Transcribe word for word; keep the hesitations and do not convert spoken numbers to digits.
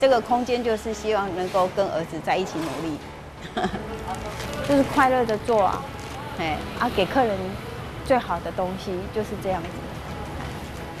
这个空间就是希望能够跟儿子在一起努力，就是快乐的做啊，哎啊，给客人最好的东西，就是这样子。